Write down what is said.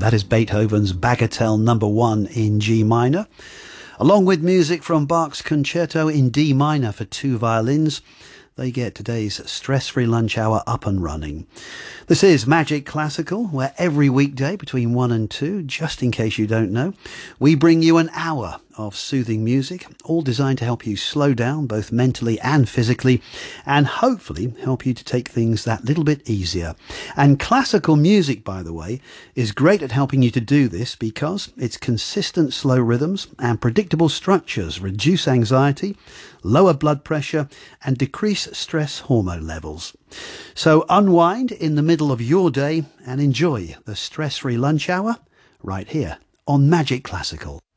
That is Beethoven's Bagatelle Number 1 in G minor, along with music from Bach's Concerto in D minor for 2 violins. They get today's stress-free lunch hour up and running. This is Magic Classical, where every weekday between 1 and 2, just in case you don't know, we bring you an hour of soothing music, all designed to help you slow down both mentally and physically, and hopefully help you to take things that little bit easier. And classical music, by the way, is great at helping you to do this because its consistent slow rhythms and predictable structures reduce anxiety, lower blood pressure, and decrease stress hormone levels. So unwind in the middle of your day and enjoy the stress-free lunch hour right here on Magic Classical.